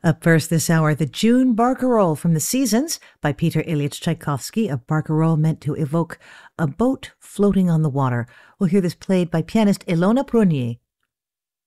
Up first this hour, the June Barcarolle from The Seasons by Peter Ilyich Tchaikovsky, a barcarolle meant to evoke a boat floating on the water. We'll hear this played by pianist Ilona Prunier.